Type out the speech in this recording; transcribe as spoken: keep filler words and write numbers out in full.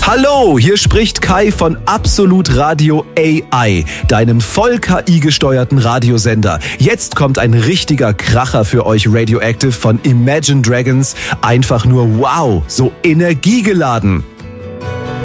Hallo, hier spricht Kai von Absolut Radio A I, deinem voll K I-gesteuerten Radiosender. Jetzt kommt ein richtiger Kracher für euch Radioactive von Imagine Dragons. Einfach nur wow, so energiegeladen.